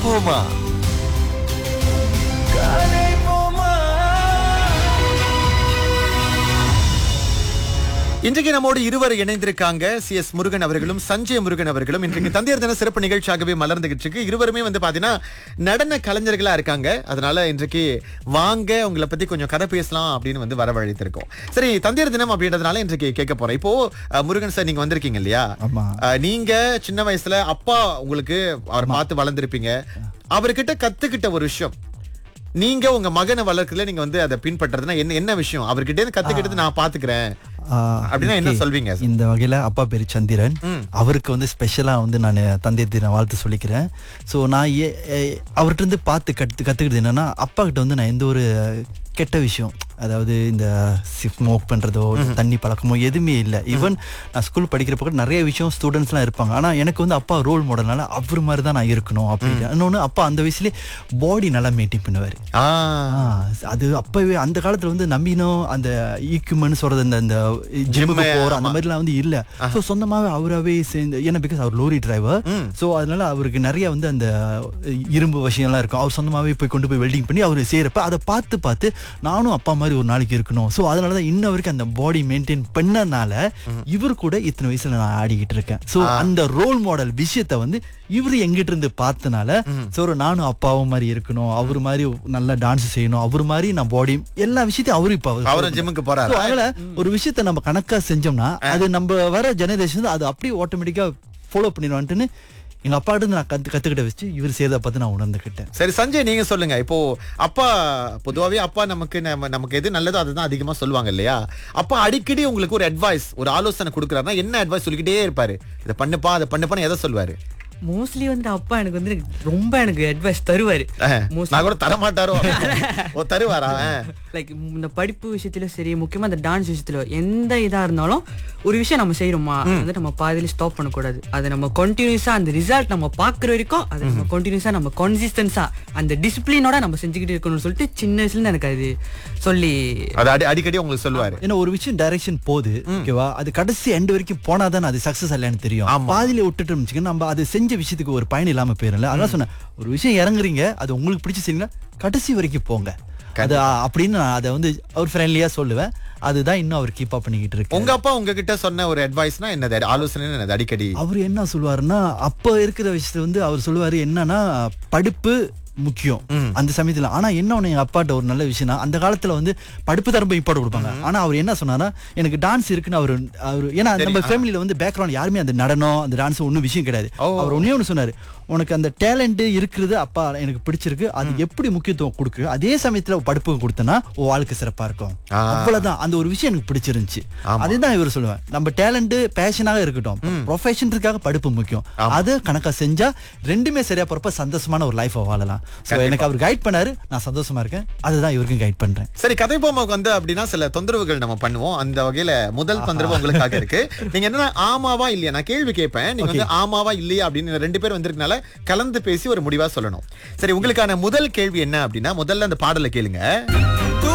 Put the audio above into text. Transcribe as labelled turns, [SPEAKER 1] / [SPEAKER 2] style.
[SPEAKER 1] போமா. இன்றைக்கு நம்மோடு இருவர் இணைந்திருக்காங்க. CS முருகன் அவர்களும் சஞ்சய் முருகன் அவர்களும். இன்றைக்கு தந்தையர் தின சிறப்பு நிகழ்ச்சியாகவே மலர்ந்துகிட்டு இருக்கு. இருவருமே பாத்தீங்கன்னா நடன கலைஞர்களா இருக்காங்க. அதனால இன்றைக்கு வாங்க உங்களை பத்தி கொஞ்சம் கதை பேசலாம் அப்படின்னு வரவழைத்திருக்கோம். சரி, தந்தையர் தினம் அப்படின்றதுனால இன்றைக்கு கேட்க போறேன். இப்போ முருகன் சார், நீங்க வந்திருக்கீங்க இல்லையா? நீங்க சின்ன வயசுல அப்பா உங்களுக்கு அவர் பார்த்து வளர்ந்திருப்பீங்க. அவர்கிட்ட கத்துக்கிட்ட ஒரு விஷயம், நீங்க உங்க மகனை வளர்க்கல நீங்க அதை பின்பற்றதுன்னா என்ன விஷயம்? அவர்கிட்ட இருந்து கத்துக்கிட்டது நான் பாத்துக்கிறேன் அப்படின்னா என்ன சொல்வீங்க?
[SPEAKER 2] இந்த வகையில அப்பா பேரு சந்திரன். அவருக்கு ஸ்பெஷலா நான் தந்தை தின வாழ்த்து சொல்லிக்கிறேன். சோ நான் அவர்கிட்ட இருந்து பார்த்து கத்துக்கிட்டது என்னன்னா, அப்பா கிட்ட நான் எந்த ஒரு கெட்ட விஷயம், அதாவது இந்த ஸ்மோக் பண்றதோ தண்ணி பழக்கமோ எதுவுமே இல்லை. ஈவன் நான் ஸ்கூல் படிக்கிறப்ப கூட நிறைய விஷயம் ஸ்டூடெண்ட்ஸ்லாம் இருப்பாங்க. ஆனா எனக்கு அப்பா ரோல் மாடல்னால அவர் மாதிரி தான் நான் இருக்கணும் அப்படின்னு. இன்னொன்னு, அப்பா அந்த வயசுலேயே பாடி நல்லா மெயின்டைன் பண்ணுவாரு. அது அப்பவே அந்த காலத்துல நம்பினோம் அந்த ஈக்குமெண்ட் சொல்றது, இந்த ஜிம்முக்கு போற அந்த மாதிரிலாம் இல்ல. ஸோ சொந்தமாவே அவராகவே சேர்ந்து, ஏன்னா because our lorry driver. So அதனால அவருக்கு நிறைய அந்த இரும்பு விஷயம்லாம் இருக்கும். அவர் சொந்தமாவே போய் கொண்டு போய் வெல்டிங் பண்ணி அவர் செய்யறப்ப அதை பார்த்து நானும் அப்பா மாதிரி ஒரு நாளைக்கு இருக்கணும். சோ அதனாலதான் இன்ன வரைக்கும் அந்த பாடி மெயின்டைன் பண்ணனால இவர் கூட இத்தனை வயசுல நான் ஆடிக்கிட்டு இருக்கேன். சோ அந்த ரோல் மாடல் விஷயத்த இவரு எங்கிட்ட இருந்து பார்த்தனால, சோ நானும் அப்பாவும் மாதிரி இருக்கணும், அவரு மாதிரி நல்லா டான்ஸ் செய்யணும், அவரு மாதிரி நான் பாடி எல்லா விஷயத்தையும் அவரு இப்ப
[SPEAKER 1] ஜிம்முக்கு போறாரு.
[SPEAKER 2] அதனால ஒரு விஷயத்த நம்ம கணக்கா செஞ்சோம்னா அது நம்ம வர ஜெனரேஷன் அது அப்படியே ஆட்டோமேட்டிக்கா ஃபாலோ பண்ணிடுவான்ட்டுன்னு எங்க அப்பா கிட்ட நான் கத்துக்கிட்ட வச்சு இவர் செய்யறத பார்த்து நான் உணர்ந்துக்கிட்டேன்.
[SPEAKER 1] சரி சஞ்சய், நீங்க சொல்லுங்க. இப்போ அப்பா பொதுவாவே அப்பா நமக்கு எது நல்லதோ அதுதான் அதிகமா சொல்லுவாங்க இல்லையா? அப்பா அடிக்கடி உங்களுக்கு ஒரு அட்வைஸ், ஒரு ஆலோசனை கொடுக்குறாருன்னா என்ன அட்வைஸ் சொல்லிக்கிட்டே இருப்பாரு? இதை பண்ணுப்பா அதை பண்ணுப்பான்னு எதை சொல்லுவாரு?
[SPEAKER 3] மோஸ்ட்லி அப்பா எனக்கு ரொம்ப அட்வைஸ் தருவாரு.
[SPEAKER 1] நான் கூட தர மாட்டாரோ? தருவாரா?
[SPEAKER 3] லைக் இந்த படிப்பு விஷயத்துல சரி, முக்கியமா இந்த டான்ஸ் விஷயத்துல எந்த இதா இருந்தாலும் ஒரு விஷயம் நம்ம செய்யறோமா, நம்ம பாதியில ஸ்டாப் பண்ணக்கூடாது. அதை நம்ம கண்டினியூஸா அந்த ரிசல்ட் நம்ம பாக்குற வரைக்கும் அதை நம்ம கண்டினியூஸா நம்ம கன்சிஸ்டன்ஸா அந்த டிசிப்ளினோட நம்ம செஞ்சுக்கிட்டு இருக்கணும்னு சொல்லிட்டு சின்ன வயசுல இருந்து எனக்கு அது சொல்லி
[SPEAKER 1] அடிக்கடி உங்களுக்கு சொல்லுவாரு.
[SPEAKER 2] ஏன்னா ஒரு விஷயம் டைரக்ஷன் போகுது, ஓகேவா, அது கடைசி எண்ட் வரைக்கும் போனாதான் அது சக்சஸ் இல்லைன்னு தெரியும். பாதியில விட்டுட்டு நம்ம அதை செஞ்ச விஷயத்துக்கு ஒரு பயன் இல்லாம போயிடல. அதான் சொன்னேன், ஒரு விஷயம் இறங்குறீங்க, அது உங்களுக்கு பிடிச்சி செய்யுங்க, கடைசி வரைக்கும் போங்க. அது அப்படின்னு நான் அதை அவர் ஃப்ரெண்ட்லியா சொல்லுவேன். அதுதான் இன்னும் அவர் கீப் அப் பண்ணிக்கிட்டு இருக்கு.
[SPEAKER 1] உங்க அப்பா உங்ககிட்ட சொன்ன ஒரு அட்வைஸ்னா என்னது, ஆலோசனை என்னது? அடிக்கடி
[SPEAKER 2] அவர் என்ன சொல்லுவாருன்னா, அப்ப இருக்கிற விஷயத்த அவர் சொல்லுவாரு என்னன்னா, படிப்பு முக்கியம் அந்த சமயத்துல. ஆனா என்ன ஒண்ணு, எங்க அப்பாட்ட ஒரு நல்ல விஷயம்னா, அந்த காலத்துல படிப்பு தான் ரொம்ப இம்பார்ட் கொடுப்பாங்க. ஆனா அவர் என்ன சொன்னாரா, எனக்கு டான்ஸ் இருக்குன்னு அவரு ஏன்னா நம்ம ஃபேமிலியில பேக்ரவுண்ட் யாருமே அந்த நடனம் அந்த டான்ஸ் ஒன்னும் விஷயம் கிடையாது. அவர் ஒன்னே ஒண்ணு சொன்னாரு, உனக்கு அந்த டேலண்ட் இருக்குது அப்பா, எனக்கு பிடிச்சிருக்கு, அது எப்படி முக்கியத்துவம் கொடுக்கு, அதே சமயத்துல படிப்பு கொடுத்தனா உன் வாழ்க்கை சிறப்பா இருக்கும். அவ்வளவுதான். அந்த ஒரு விஷயம் எனக்கு பிடிச்சிருந்துச்சு. அதுதான் இவர் சொல்லுவேன், நம்ம டேலண்ட் பேஷனாக இருக்கட்டும், ப்ரொஃபஷனுக்காக படிப்பு முக்கியம். அது கணக்கா செஞ்சா ரெண்டுமே சரியா போறப்ப சந்தோஷமான ஒரு லைஃப் வாழலாம். எனக்கு அவர் கைட் பண்ணாரு, நான் சந்தோஷமா இருக்கேன். அதுதான் இவருக்கும் கைட் பண்றேன்.
[SPEAKER 1] சரி, கதை போமாக்கு அப்படின்னா சில தொந்தரவுகள் நம்ம பண்ணுவோம். அந்த வகையில முதல் தொந்தரவு உங்களுக்காக இருக்கு. நீங்க என்ன ஆமாவா இல்லையா, நான் கேள்வி கேட்பேன், நீங்க ஆமாவா இல்லையா அப்படின்னு ரெண்டு பேர் வந்திருக்கனால கலந்து பேசி ஒரு முடிவா சொல்லணும். சரி, உங்களுக்கான முதல் கேள்வி என்ன அப்படின்னா, முதல்ல அந்த பாடலை கேளுங்க.